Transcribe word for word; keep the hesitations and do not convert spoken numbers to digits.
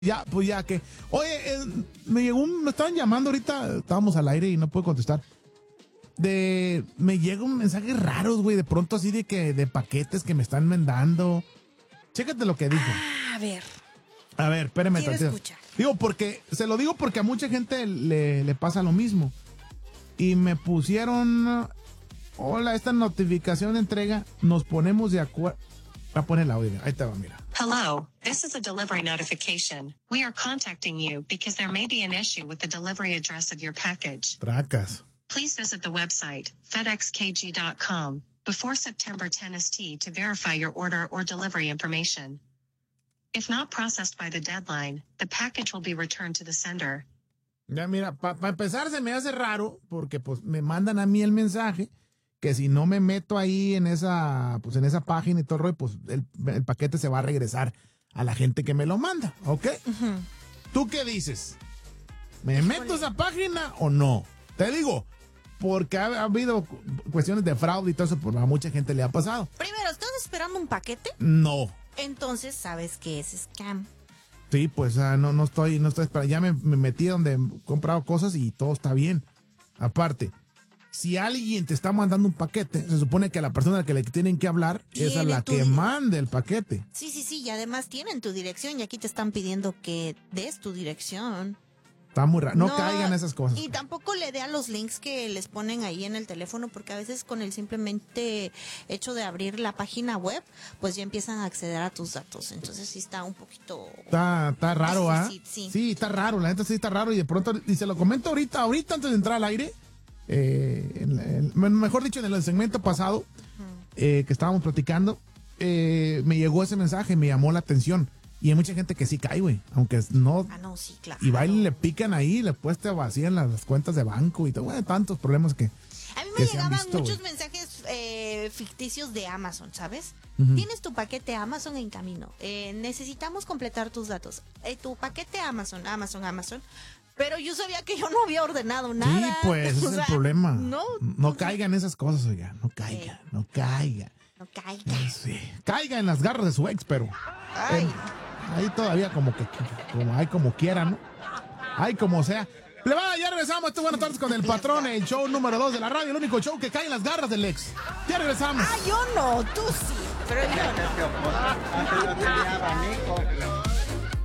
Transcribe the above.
Ya, pues ya que. Oye, eh, me llegó un. Me estaban llamando ahorita. Estábamos al aire y no puedo contestar. De. Me llega un mensaje raros, güey. De pronto así de que. De paquetes que me están mandando. Chécate lo que dijo. Ah, a ver. A ver, espérame Quiero tantito. escuchar. Digo, porque. Se lo digo porque a mucha gente le, le pasa lo mismo. Y me pusieron. Hola, esta notificación de entrega. Nos ponemos de acuerdo. Voy a poner el audio. Ahí te va, mira. Hello, this is a delivery notification. We are contacting you because there may be an issue with the delivery address of your package. Tracas. Please visit the website, fedex k g dot com, before September tenth S T to verify your order or delivery information. If not processed by the deadline, the package will be returned to the sender. Ya, mira, para pa empezar se me hace raro porque pues me mandan a mí el mensaje que si no me meto ahí en esa pues en esa página y todo el rollo, pues el, el paquete se va a regresar a la gente que me lo manda, ¿ok? Uh-huh. ¿Tú qué dices? ¿Me Híjole. meto a esa página o no? Te digo, porque ha, ha habido cuestiones de fraude y todo eso, pues a mucha gente le ha pasado. Primero, ¿estás esperando un paquete? No. Entonces sabes que es scam. Sí, pues uh, no, no estoy, no estoy esperando. Ya me, me metí donde he comprado cosas y todo está bien. Aparte, si alguien te está mandando un paquete, se supone que a la persona a la que le tienen que hablar es a la que mande el paquete. Sí, sí, sí, y además tienen tu dirección y aquí te están pidiendo que des tu dirección. Está muy raro, no, no caigan esas cosas. Y tampoco le dé a los links que les ponen ahí en el teléfono, porque a veces con el simplemente hecho de abrir la página web, pues ya empiezan a acceder a tus datos. Entonces sí está un poquito... Está, está raro, ¿ah? Sí, sí. sí, está raro, la neta sí está raro y de pronto, y se lo comento ahorita, ahorita antes de entrar al aire, eh, en, en, mejor dicho, en el segmento pasado, uh-huh. eh, que estábamos platicando, eh, me llegó ese mensaje, me llamó la atención. Y hay mucha gente que sí cae, güey, aunque no... Ah, no, sí, claro. Y va y le pican ahí, le pues te vacían las, las cuentas de banco y todo, güey, tantos problemas que... A mí me llegaban visto, muchos wey. mensajes eh, ficticios de Amazon, ¿sabes? Uh-huh. Tienes tu paquete Amazon en camino. Eh, necesitamos completar tus datos. Eh, tu paquete Amazon, Amazon, Amazon. Pero yo sabía que yo no había ordenado nada. Sí, pues, ese es sea, el problema. No, no caigan esas cosas, oiga, no caiga, eh. no caiga. No caiga. Sí. Caiga en las garras de su ex, pero... Ay... Eh, ahí todavía como que, como hay como quiera, ¿no? Hay como sea. Plebada, ya regresamos. Este buenas tardes con el patrón, el show número dos de la radio, el único show que cae en las garras del ex. Ya regresamos. Ah, yo no, tú sí, pero yo no.